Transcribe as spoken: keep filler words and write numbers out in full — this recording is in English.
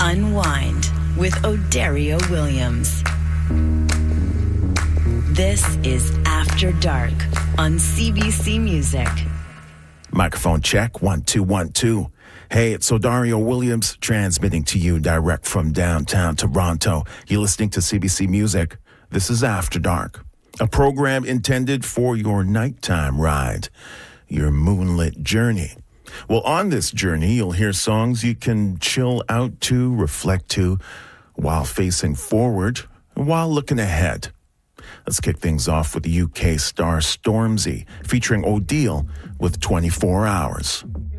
Unwind with Odario Williams. This is After Dark on C B C Music. Microphone check, one, two, one, two. Hey, it's Odario Williams transmitting to you direct from downtown Toronto. You're listening to C B C Music. This is After Dark, a program intended for your nighttime ride, your moonlit journey. Well, on this journey, you'll hear songs you can chill out to, reflect to, while facing forward, while looking ahead. Let's kick things off with the U K star Stormzy, featuring Odile with twenty-four hours.